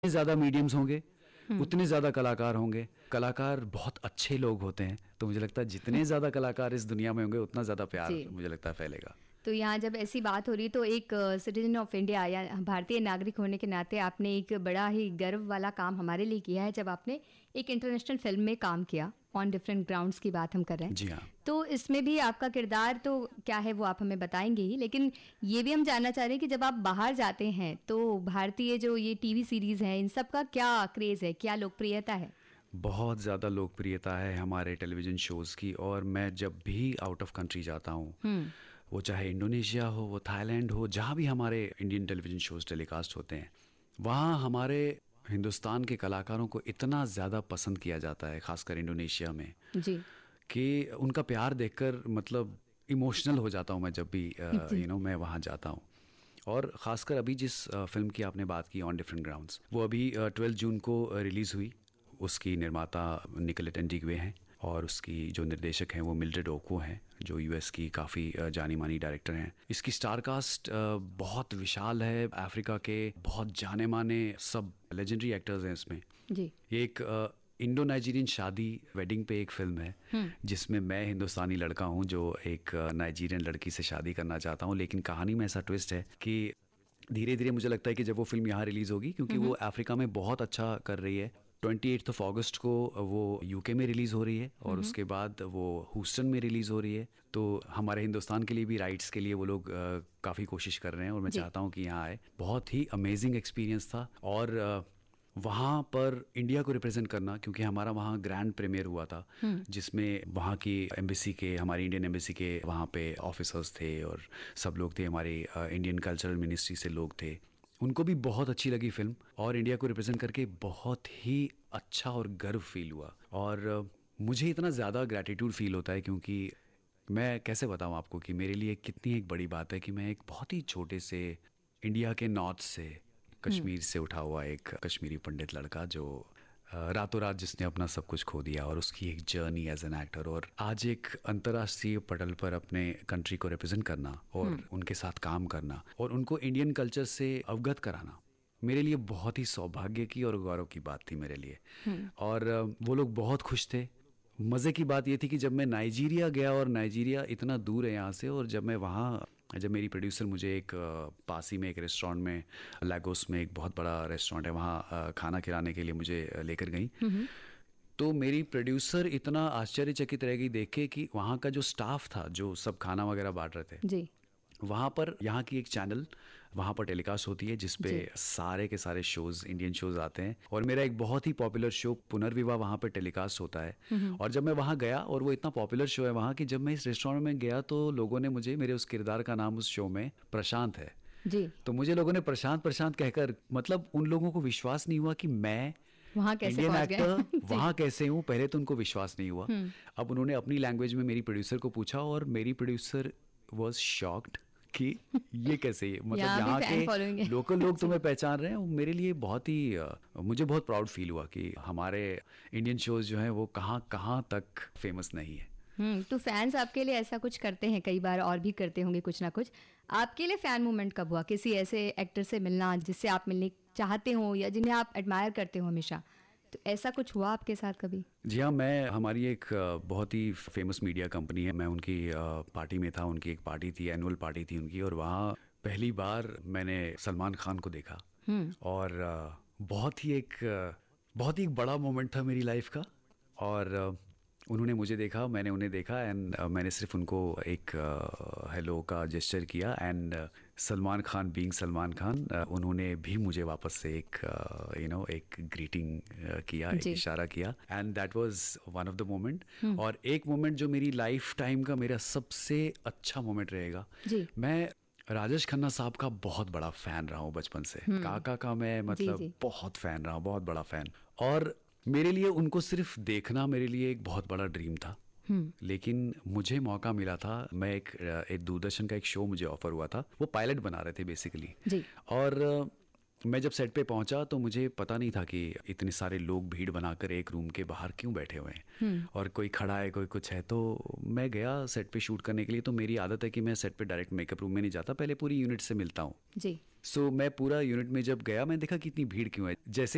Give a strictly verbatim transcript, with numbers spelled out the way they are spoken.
ज़्यादा मीडियम्स होंगे उतने ज़्यादा कलाकार होंगे। कलाकार बहुत अच्छे लोग होते हैं, तो मुझे लगता है जितने ज़्यादा कलाकार इस दुनिया में होंगे उतना ज़्यादा प्यार जी। मुझे लगता है फैलेगा। तो यहाँ जब ऐसी बात हो रही है तो एक सिटीजन ऑफ इंडिया या भारतीय नागरिक होने के नाते आपने एक बड़ा ही गर्व वाला काम हमारे लिए किया है जब आपने एक इंटरनेशनल फिल्म में काम किया। ऑन डिफरेंट ग्राउंड्स की बात हम कर रहे हैं। जी हाँ। तो इसमें भी आपका किरदार तो क्या है वो आप हमें बताएंगे ही, लेकिन ये भी हम जानना चाह रहे हैं कि जब आप बाहर जाते हैं तो भारतीय जो ये टीवी सीरीज़ हैं इन सब का क्या क्रेज़ है, क्या लोकप्रियता है? बहुत ज़्यादा लोकप्रियता है हमारे टेलीविज़न शोज़ की। और मैं जब भी आउट ऑफ कंट्री जाता हूँ, वो चाहे इंडोनेशिया हो, वो थाईलैंड हो, जहाँ भी हमारे इंडियन टेलीविज़न शोज़ टेलीकास्ट होते हैं, वहाँ हमारे हिंदुस्तान के कलाकारों को इतना ज़्यादा पसंद किया जाता है, ख़ासकर इंडोनेशिया में जी। कि उनका प्यार देखकर मतलब इमोशनल हो जाता हूँ मैं जब भी यू नो मैं वहाँ जाता हूँ। और ख़ासकर अभी जिस फिल्म की आपने बात की ऑन डिफरेंट ग्राउंड्स, वो अभी ट्वेल्थ जून को रिलीज़ हुई। उसकी निर्माता निकोलस एंटीग्वे हैं और उसकी जो निर्देशक हैं वो मिल्ड्रेड ओको हैं, जो यूएस की काफ़ी जानी मानी डायरेक्टर हैं। इसकी स्टार कास्ट बहुत विशाल है, अफ्रीका के बहुत जाने माने सब लेजेंडरी एक्टर्स हैं इसमें। जी। ये एक इंडो नाइजीरियन शादी वेडिंग पे एक फिल्म है जिसमें मैं हिंदुस्तानी लड़का हूँ जो एक नाइजीरियन लड़की से शादी करना चाहता हूँ। लेकिन कहानी में ऐसा ट्विस्ट है कि धीरे धीरे मुझे लगता है कि जब वो फिल्म यहाँ रिलीज़ होगी, क्योंकि वो अफ्रीका में बहुत अच्छा कर रही है, अट्ठाईस ऑफ अगस्त को वो यूके में रिलीज़ हो रही है और उसके बाद वो ह्यूस्टन में रिलीज़ हो रही है। तो हमारे हिंदुस्तान के लिए भी राइट्स के लिए वो लोग काफ़ी कोशिश कर रहे हैं और मैं चाहता हूँ कि यहाँ आए। बहुत ही अमेजिंग एक्सपीरियंस था। और uh, वहाँ पर इंडिया को रिप्रेजेंट करना, क्योंकि हमारा वहाँ ग्रैंड प्रीमियर हुआ था जिसमें वहाँ की एम्बेसी के, हमारी इंडियन एम्बेसी के वहाँ पे ऑफिसर्स थे और सब लोग थे, हमारी इंडियन कल्चरल मिनिस्ट्री से लोग थे। उनको भी बहुत अच्छी लगी फिल्म और इंडिया को रिप्रेजेंट करके बहुत ही अच्छा और गर्व फील हुआ। और मुझे इतना ज़्यादा ग्रैटिट्यूड फील होता है, क्योंकि मैं कैसे बताऊँ आपको कि मेरे लिए कितनी एक बड़ी बात है कि मैं एक बहुत ही छोटे से इंडिया के नॉर्थ से, कश्मीर से उठा हुआ एक कश्मीरी पंडित लड़का जो रातों रात जिसने अपना सब कुछ खो दिया, और उसकी एक जर्नी एज एन एक्टर, और आज एक अंतर्राष्ट्रीय पटल पर अपने कंट्री को रिप्रेजेंट करना और उनके साथ काम करना और उनको इंडियन कल्चर से अवगत कराना मेरे लिए बहुत ही सौभाग्य की और गौरव की बात थी मेरे लिए। और वो लोग बहुत खुश थे। मज़े की बात ये थी कि जब मैं नाइजीरिया गया, और नाइजीरिया इतना दूर है यहाँ से, और जब मैं वहाँ जब मेरी प्रोड्यूसर मुझे एक पास ही में एक रेस्टोरेंट में, लागोस में एक बहुत बड़ा रेस्टोरेंट है, वहाँ खाना खिलाने के लिए मुझे लेकर गई, तो मेरी प्रोड्यूसर इतना आश्चर्यचकित रह गई देख के कि वहाँ का जो स्टाफ था जो सब खाना वगैरह बांट रहे थे जी। वहाँ पर, यहाँ की एक चैनल वहाँ पर टेलीकास्ट होती है जिसपे सारे के सारे शोज़, इंडियन शोज़ आते हैं, और मेरा एक बहुत ही पॉपुलर शो पुनर्विवाह वहाँ पर टेलीकास्ट होता है। और जब मैं वहाँ गया, और वो इतना पॉपुलर शो है वहाँ कि जब मैं इस रेस्टोरेंट में गया तो लोगों ने मुझे, मेरे उस किरदार का नाम उस शो में प्रशांत है जी, तो मुझे लोगों ने प्रशांत प्रशांत कहकर, मतलब उन लोगों को विश्वास नहीं हुआ कि मैं वहाँ कैसे इंडियन पहुँच गए। एक्टर वहाँ कैसे हूँ। पहले तो उनको विश्वास नहीं हुआ। अब उन्होंने अपनी लैंग्वेज में मेरी प्रोड्यूसर को पूछा और मेरी प्रोड्यूसर वॉज शॉक्ड कि ये कैसे, मतलब यहाँ के लोकल लोग तुम्हें पहचान रहे हैं। मेरे लिए बहुत ही, मुझे बहुत प्राउड फील हुआ कि हमारे इंडियन शोज जो हैं वो कहाँ कहाँ तक फेमस नहीं है। हम्म तो फैंस आपके लिए ऐसा कुछ करते हैं, कई बार और भी करते होंगे कुछ ना कुछ। आपके लिए फैन मूवमेंट कब हुआ, किसी ऐसे एक्टर से मिलना जिससे आप मिलने चाहते हो या जिन्हें आप एडमायर करते हो हमेशा, तो ऐसा कुछ हुआ आपके साथ कभी? जी हाँ, मैं, हमारी एक बहुत ही फेमस मीडिया कंपनी है, मैं उनकी पार्टी में था। उनकी एक पार्टी थी, एनुअल पार्टी थी उनकी, और वहाँ पहली बार मैंने सलमान खान को देखा। और बहुत ही एक बहुत ही एक बड़ा मोमेंट था मेरी लाइफ का। और उन्होंने मुझे देखा, मैंने उन्हें देखा, एंड uh, मैंने सिर्फ उनको एक हेलो uh, का जेस्चर किया, and uh, Salman Khan being Salman Khan, uh, उन्होंने भी मुझे वापस से एक यू नो एक ग्रीटिंग uh, किया, एक इशारा किया, and that was one of the moment. और एक मोमेंट जो मेरी लाइफ टाइम का मेरा सबसे अच्छा मोमेंट रहेगा, मैं राजेश खन्ना साहब का बहुत बड़ा फ़ैन रहा हूँ बचपन से। काका का मैं मतलब जी, जी. बहुत फ़ैन रहा हूँ, बहुत बड़ा फ़ैन। और मेरे लिए उनको सिर्फ देखना मेरे लिए एक बहुत बड़ा ड्रीम था। लेकिन मुझे मौका मिला था, मैं एक एक दूरदर्शन का एक शो मुझे ऑफर हुआ था, वो पायलट बना रहे थे बेसिकली। और मैं जब सेट पे पहुंचा तो मुझे पता नहीं था कि इतने सारे लोग भीड़ बनाकर एक रूम के बाहर क्यों बैठे हुए हैं और कोई खड़ा है, कोई कुछ है। तो मैं गया सेट पे शूट करने के लिए। तो मेरी आदत है कि मैं सेट पे डायरेक्ट मेकअप रूम में नहीं जाता, पहले पूरी यूनिट से मिलता हूँ जी। सो so, मैं पूरा यूनिट में जब गया, मैं देखा कि इतनी भीड़ क्यों है। जैसे